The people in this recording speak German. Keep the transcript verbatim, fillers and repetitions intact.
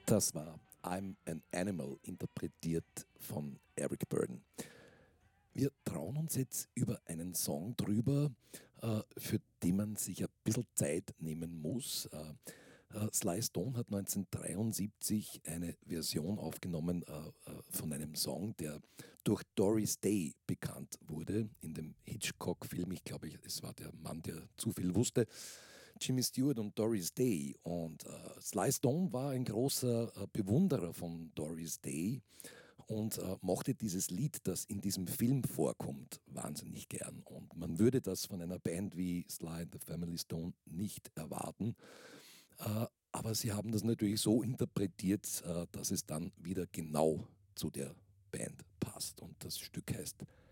Das war I'm an Animal, interpretiert von Eric Burdon. Wir trauen uns jetzt über einen Song drüber, äh, für den man sich ein bisschen Zeit nehmen muss. Äh, äh, Sly Stone hat neunzehnhundertdreiundsiebzig eine Version aufgenommen äh, äh, von einem Song, der durch Doris Day bekannt wurde, in dem Hitchcock-Film. Ich glaube, es war der Mann, der zu viel wusste. Jimmy Stewart und Doris Day. Und äh, Sly Stone war ein großer äh, Bewunderer von Doris Day und äh, mochte dieses Lied, das in diesem Film vorkommt, wahnsinnig gern. Und man würde das von einer Band wie Sly and the Family Stone nicht erwarten. Äh, aber sie haben das natürlich so interpretiert, äh, dass es dann wieder genau zu der Band passt. Und das Stück heißt